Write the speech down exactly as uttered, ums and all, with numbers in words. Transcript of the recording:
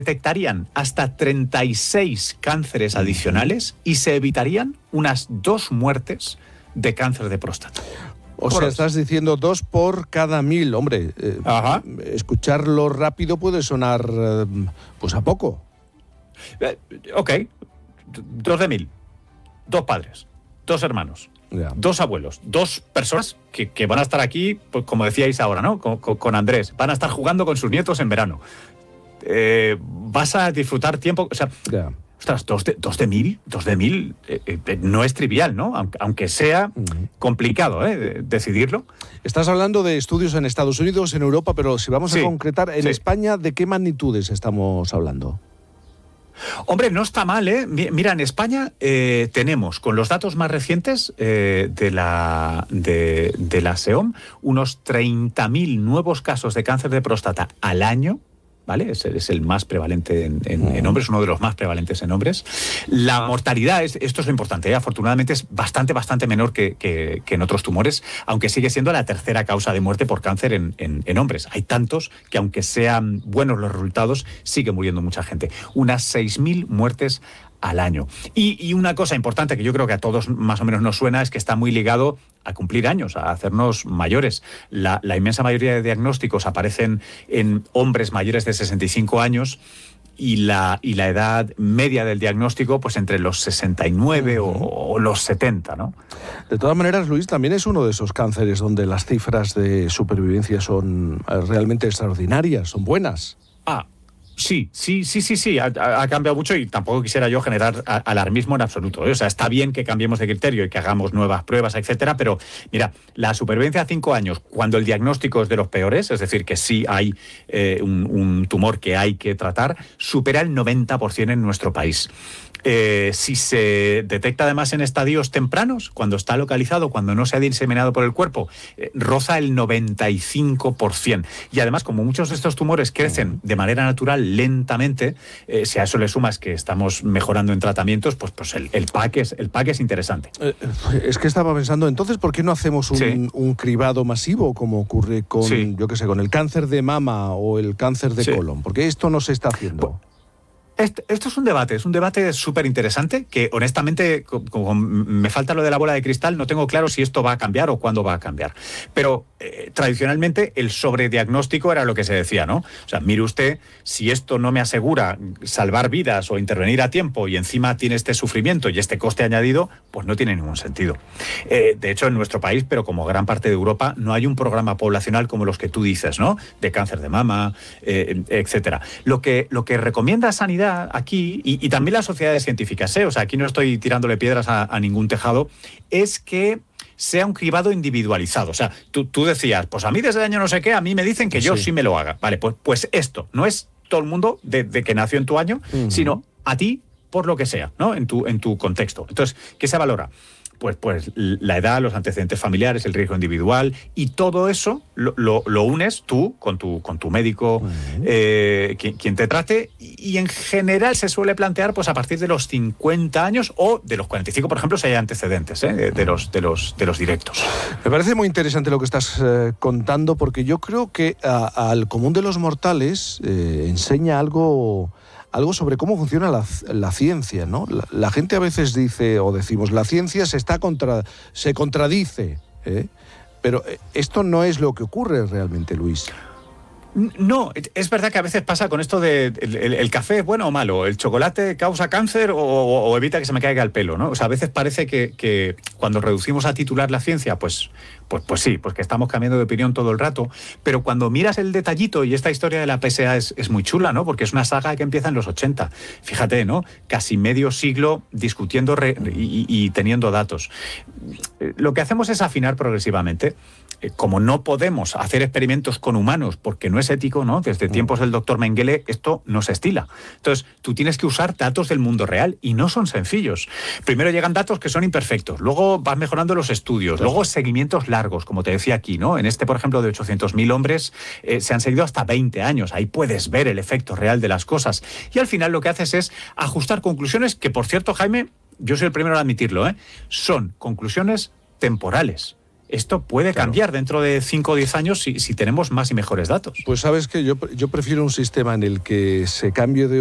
detectarían hasta treinta y seis cánceres adicionales y se evitarían unas dos muertes de cáncer de próstata. O sea, estás diciendo dos por cada mil. Hombre, eh, Ajá. escucharlo rápido puede sonar eh, pues a poco. Eh, ok, dos de mil, dos padres, dos hermanos, Ya. dos abuelos, dos personas que, que van a estar aquí, pues, como decíais ahora, ¿no? Con, con, con Andrés, van a estar jugando con sus nietos en verano. Eh, vas a disfrutar tiempo, o sea, Ya. ostras, dos de, dos de mil, dos de mil eh, eh, no es trivial, ¿no? Aunque, aunque sea Uh-huh. complicado, ¿eh? Decidirlo. Estás hablando de estudios en Estados Unidos, en Europa, pero si vamos Sí, a concretar, en sí. España, ¿de qué magnitudes estamos hablando? Hombre, no está mal, ¿eh? Mira, en España eh, tenemos, con los datos más recientes eh, de, la, de, de la S E O M, unos treinta mil nuevos casos de cáncer de próstata al año. ¿Vale? Es, es el más prevalente en, en, en hombres, uno de los más prevalentes en hombres. La mortalidad, es, esto es lo importante, ¿eh? Afortunadamente es bastante, bastante menor que, que, que en otros tumores, aunque sigue siendo la tercera causa de muerte por cáncer en, en, en hombres. Hay tantos que, aunque sean buenos los resultados, sigue muriendo mucha gente. Unas seis mil muertes al año. Y, y una cosa importante que yo creo que a todos más o menos nos suena es que está muy ligado a cumplir años, a hacernos mayores. La, la inmensa mayoría de diagnósticos aparecen en hombres mayores de sesenta y cinco años y la, y la edad media del diagnóstico pues entre los sesenta y nueve uh-huh. o, o los setenta, ¿no? De todas maneras, Luis, también es uno de esos cánceres donde las cifras de supervivencia son realmente extraordinarias, son buenas. Ah, Sí, sí, sí, sí, sí, ha, ha cambiado mucho y tampoco quisiera yo generar alarmismo en absoluto, ¿eh? O sea, está bien que cambiemos de criterio y que hagamos nuevas pruebas, etcétera, pero mira, la supervivencia a cinco años, cuando el diagnóstico es de los peores, es decir, que sí hay eh, un, un tumor que hay que tratar, supera el noventa por ciento en nuestro país. Eh, si se detecta además en estadios tempranos, cuando está localizado, cuando no se ha diseminado por el cuerpo, eh, roza el noventa y cinco por ciento. Y además, como muchos de estos tumores crecen de manera natural, lentamente, eh, si a eso le sumas que estamos mejorando en tratamientos, pues, pues el, el, pack es, el pack es interesante. Eh, es que estaba pensando, entonces, ¿por qué no hacemos un, sí. un cribado masivo como ocurre con, sí. yo qué sé, con el cáncer de mama o el cáncer de sí. colon? Porque esto no se está haciendo. Pues, Esto es un debate, es un debate súper interesante que honestamente, como me falta lo de la bola de cristal, no tengo claro si esto va a cambiar o cuándo va a cambiar. Pero eh, tradicionalmente el sobrediagnóstico era lo que se decía, ¿no? O sea, mire usted, si esto no me asegura salvar vidas o intervenir a tiempo y encima tiene este sufrimiento y este coste añadido, pues no tiene ningún sentido. Eh, de hecho, en nuestro país, pero como gran parte de Europa, no hay un programa poblacional como los que tú dices, ¿no? De cáncer de mama, eh, etcétera. Lo que, lo que recomienda Sanidad aquí, y, y también las sociedades científicas, ¿eh? O sea, aquí no estoy tirándole piedras a, a ningún tejado, es que sea un cribado individualizado. O sea, tú, tú decías, pues a mí desde el año no sé qué, a mí me dicen que yo sí, sí me lo haga. Vale, pues, pues esto no es todo el mundo de, de que nació en tu año, uh-huh. sino a ti por lo que sea, ¿no? En tu, en tu contexto. Entonces, ¿qué se valora? Pues, pues la edad, los antecedentes familiares, el riesgo individual, y todo eso lo, lo, lo unes tú con tu, con tu médico, uh-huh. eh, quien, quien te trate, y, y en general se suele plantear pues a partir de los cincuenta años o de los cuarenta y cinco, por ejemplo, si hay antecedentes ¿eh? de, de, los, de, los, de los directos. Me parece muy interesante lo que estás eh, contando, porque yo creo que a, al común de los mortales eh, enseña algo... algo sobre cómo funciona la, la ciencia, ¿no? La, la gente a veces dice, o decimos, la ciencia se está contra, se contradice, ¿eh? Pero esto no es lo que ocurre realmente, Luis. No, es verdad que a veces pasa con esto de el, el, el café es bueno o malo, el chocolate causa cáncer o, o, o evita que se me caiga el pelo, ¿no? O sea, a veces parece que, que cuando reducimos a titular la ciencia, pues, pues, pues sí, pues que estamos cambiando de opinión todo el rato, pero cuando miras el detallito, y esta historia de la P S A es, es muy chula, ¿no? Porque es una saga que empieza en los ochenta. Fíjate, ¿no? Casi medio siglo discutiendo re, y, y, y teniendo datos. Lo que hacemos es afinar progresivamente. Como no podemos hacer experimentos con humanos porque no es ético, ¿no? Desde tiempos del doctor Mengele esto no se estila. Entonces, tú tienes que usar datos del mundo real y no son sencillos. Primero llegan datos que son imperfectos, luego vas mejorando los estudios, claro. Luego seguimientos largos, como te decía aquí, ¿no? En este, por ejemplo, de ochocientos mil hombres eh, se han seguido hasta veinte años. Ahí puedes ver el efecto real de las cosas. Y al final lo que haces es ajustar conclusiones que, por cierto, Jaime, yo soy el primero a admitirlo, ¿eh? Son conclusiones temporales. esto puede Claro. cambiar dentro de cinco o diez años si, si tenemos más y mejores datos. Pues sabes que yo, yo prefiero un sistema en el que se cambie de